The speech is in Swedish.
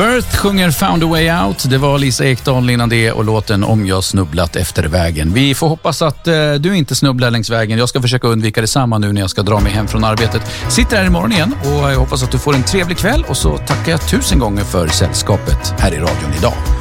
Verth sjunger Found a Way Out. Det var Lisa Ekdahl innan det och låten Om jag snubblat efter vägen. Vi får hoppas att du inte snubblar längs vägen. Jag ska försöka undvika detsamma nu när jag ska dra mig hem från arbetet. Sitter här imorgon igen och jag hoppas att du får en trevlig kväll och så tackar jag 1000 gånger för sällskapet här i radion idag.